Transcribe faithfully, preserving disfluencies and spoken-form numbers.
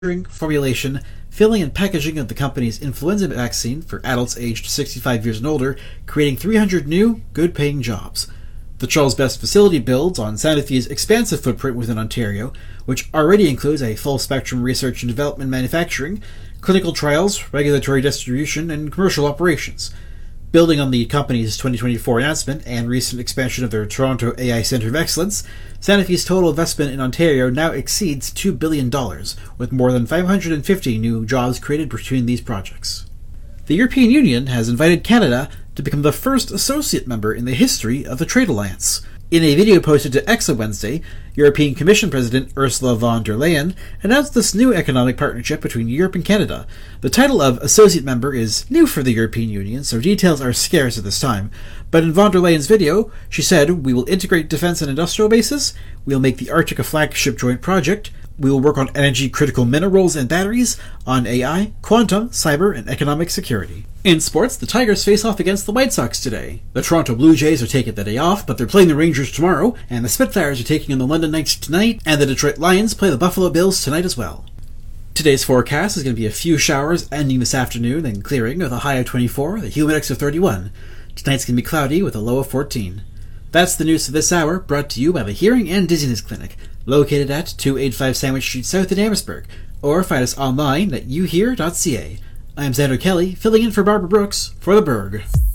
manufacturing, formulation, filling and packaging of the company's influenza vaccine for adults aged sixty-five years and older, creating three hundred new, good-paying jobs. The Charles Best facility builds on Sanofi's expansive footprint within Ontario, which already includes a full-spectrum research and development manufacturing, clinical trials, regulatory distribution, and commercial operations. Building on the company's twenty twenty-four announcement and recent expansion of their Toronto A I Centre of Excellence, Sanofi's total investment in Ontario now exceeds two billion dollars, with more than five hundred fifty new jobs created between these projects. The European Union has invited Canada to become the first associate member in the history of the Trade Alliance. In a video posted to X on Wednesday, European Commission President Ursula von der Leyen announced this new economic partnership between Europe and Canada. The title of associate member is new for the European Union, so details are scarce at this time. But in von der Leyen's video, she said, "We will integrate defense and industrial bases, we will make the Arctic a flagship joint project, we will work on energy-critical minerals and batteries, on A I, quantum, cyber, and economic security." In sports, the Tigers face off against the White Sox today. The Toronto Blue Jays are taking the day off, but they're playing the Rangers tomorrow, and the Spitfires are taking on the London Knights tonight, and the Detroit Lions play the Buffalo Bills tonight as well. Today's forecast is going to be a few showers ending this afternoon, then clearing with a high of twenty-four, the humid index of thirty-one. Tonight's going to be cloudy with a low of fourteen. That's the news for this hour, brought to you by the Hearing and Dizziness Clinic, located at two eighty-five Sandwich Street South in Amherstburg, or find us online at u hear dot c a. I'm Xander Kelly, filling in for Barbara Brooks for The Berg.